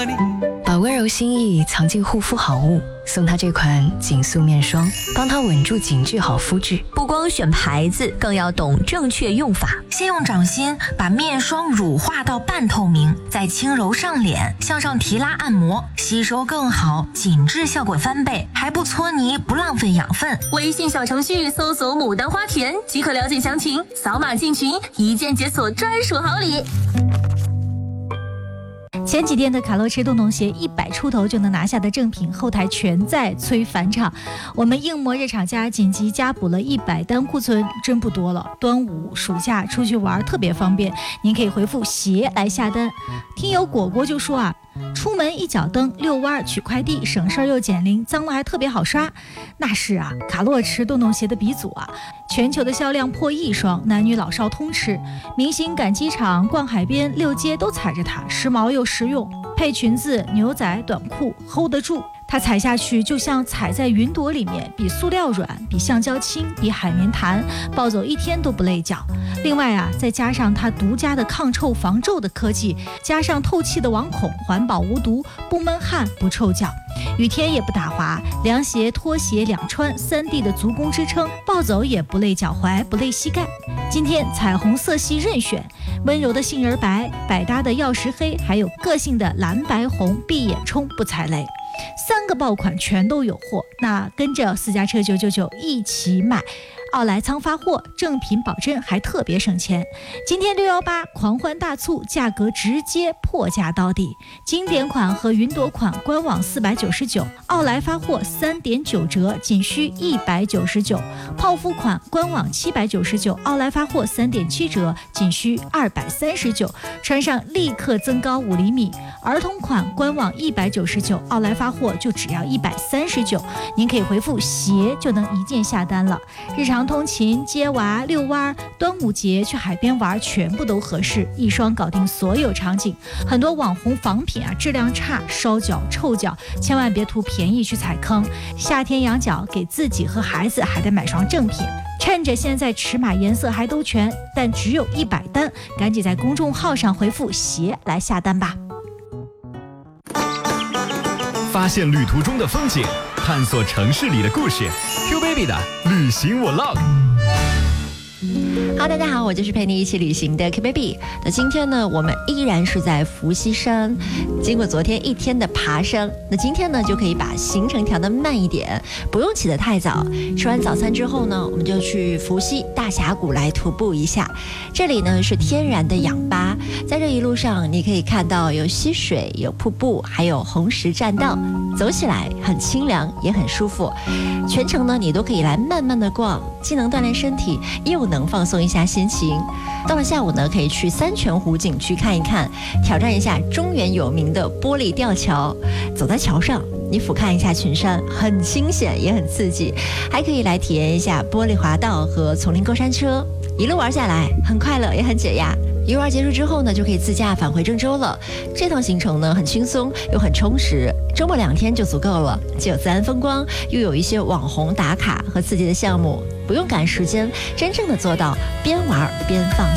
你。 把温柔心意藏进护肤好物，送他这款紧塑面霜，帮他稳住紧致好肤质。 不光选牌子，更要懂正确用法。 先用掌心把面霜乳化到半透明，再轻揉上脸，向上提拉按摩，吸收更好，紧致效果翻倍，还不搓泥，不浪费养分。 微信小程序搜索牡丹花田即可了解详情，扫码进群，一键解锁专属好礼。 前几天的卡乐驰洞洞鞋100出头就能拿下的正品，后台全在催返场。我们硬膜日厂家紧急加补了100单库存，真不多了。端午暑假出去玩特别方便，您可以回复鞋来下单。听友果果就说啊，出门一脚蹬遛弯取快递，省事儿又减龄，脏了还特别好刷。那是啊，卡洛驰洞洞鞋的鼻祖啊，全球的销量破1亿双，男女老少通吃。明星赶机场、逛海边、溜街都踩着它，时髦又实用，配裙子、牛仔、短裤 hold 得住。它踩下去就像踩在云朵里面，比塑料软，比橡胶轻，比海绵弹，抱走1天都不累脚。另外啊，再加上它独家的抗臭防皱的科技，加上透气的网孔，环保无毒，不闷汗不臭脚，雨天也不打滑，凉鞋拖鞋两穿，3D 的足弓支撑，抱走也不累脚踝，不累膝盖。今天彩虹色系任选，温柔的杏仁白，百搭的曜石黑，还有个性的蓝白红，闭眼冲不踩雷。3个爆款全都有货，那跟着私家车999一起买。奥莱仓发货，正品保真，还特别省钱。今天618狂欢大促，价格直接破价到底。经典款和云朵款官网499，奥莱发货3.9折，仅需199。泡芙款官网799，奥莱发货3.7折，仅需239。穿上立刻增高5厘米。儿童款官网199，奥莱发货就只要139。您可以回复鞋就能一键下单了。日常通勤、接娃、遛弯、端午节去海边玩，全部都合适，一双搞定所有场景。很多网红仿品啊，质量差，烧脚、臭脚，千万别图便宜去踩坑。夏天养脚，给自己和孩子还得买双正品。趁着现在尺码颜色还都全，但只有100单，赶紧在公众号上回复鞋来下单吧。 发现旅途中的风景，探索城市里的故事。Q Baby 的旅行Vlog。 Hello， 大家好，我就是陪你一起旅行的 Q Baby。那今天呢，我们依然是在伏羲山，经过昨天1天的爬山，那今天呢就可以把行程调得慢一点，不用起得太早。吃完早餐之后呢，我们就去伏羲大峡谷来徒步一下。这里呢是天然的氧吧，在这一路上你可以看到有溪水、有瀑布，还有红石栈道，走起来很清凉，也很舒服。全程呢你都可以来慢慢的逛，既能锻炼身体，又能放松一下心情。到了下午呢，可以去三泉湖景区看一看，挑战一下中原有名的玻璃吊桥。走在桥上，你俯瞰一下群山，很清闲也很刺激。还可以来体验一下玻璃滑道和丛林过山车，一路玩下来很快乐也很解压。游玩结束之后呢，就可以自驾返回郑州了。这趟行程呢很轻松又很充实，周末2天就足够了，既有自然风光，又有一些网红打卡和刺激的项目，不用赶时间，真正的做到边玩边放